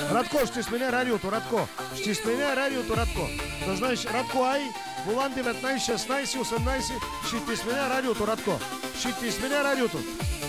Радко, ще сменя радиото, Радко. Ще сменя радиото, Радко. Да знаеш, Радко, ай, Волан 19, 16, 18, ще ти сменя радиото, Радко. Ще ти сменя радиото.